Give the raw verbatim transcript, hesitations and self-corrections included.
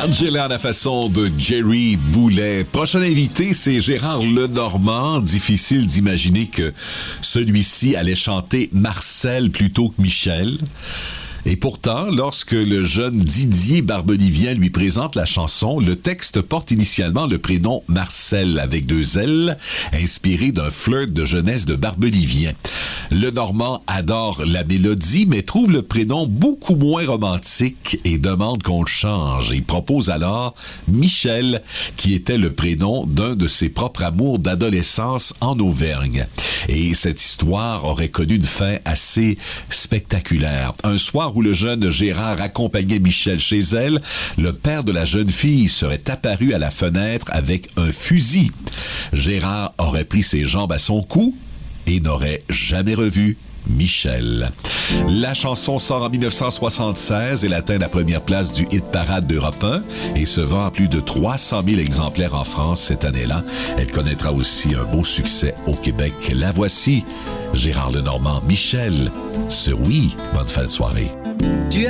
Angela à la façon de Jerry Boulet. Prochain invité, c'est Gérard Lenormand. Difficile d'imaginer que celui-ci allait chanter Marcel plutôt que Michel. Et pourtant, lorsque le jeune Didier Barbelivien lui présente la chanson, le texte porte initialement le prénom Marcel avec deux L, inspiré d'un flirt de jeunesse de Barbelivien. Lenormand adore la mélodie, mais trouve le prénom beaucoup moins romantique et demande qu'on le change. Il propose alors Michel, qui était le prénom d'un de ses propres amours d'adolescence en Auvergne. Et cette histoire aurait connu une fin assez spectaculaire. Un soir où le jeune Gérard accompagnait Michel chez elle, le père de la jeune fille serait apparu à la fenêtre avec un fusil. Gérard aurait pris ses jambes à son cou et n'aurait jamais revu Michel. La chanson sort en dix-neuf cent soixante-seize. Elle atteint la première place du hit-parade d'Europe un et se vend à plus de trois cent mille exemplaires en France cette année-là. Elle connaîtra aussi un beau succès au Québec. La voici, Gérard Lenormand, Michel, sur Oui. Bonne fin de soirée.